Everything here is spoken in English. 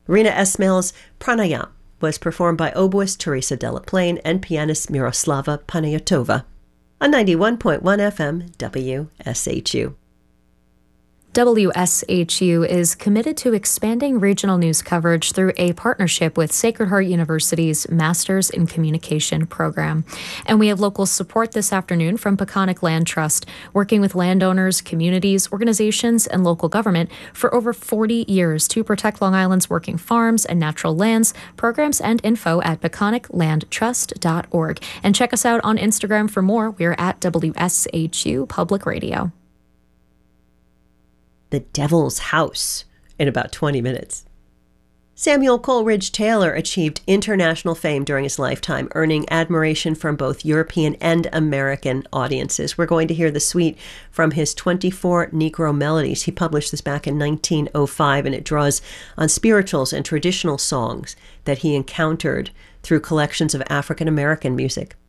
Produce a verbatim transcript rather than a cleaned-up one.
Rina Esmail's Pranayam was performed by oboist Teresa Delaplane and pianist Miroslava Panayotova on ninety-one point one F M W S H U. W S H U is committed to expanding regional news coverage through a partnership with Sacred Heart University's Masters in Communication program. And we have local support this afternoon from Peconic Land Trust, working with landowners, communities, organizations, and local government for over forty years to protect Long Island's working farms and natural lands. Programs and info at peconic land trust dot org. And check us out on Instagram for more. We're at W S H U Public Radio. The Devil's House in about twenty minutes. Samuel Coleridge Taylor achieved international fame during his lifetime, earning admiration from both European and American audiences. We're going to hear the suite from his twenty-four Negro Melodies. He published this back in nineteen oh five, and it draws on spirituals and traditional songs that he encountered through collections of African American music.